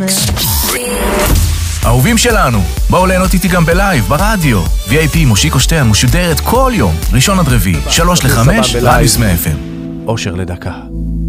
אהובים שלנו, בואו ליהנות איתי גם בלייב, ברדיו. VIP מושיקו שטיין משודרת כל יום, ראשון עד רביעי, 3 ל-5, רדיוס מ-FM. אושר לדקה.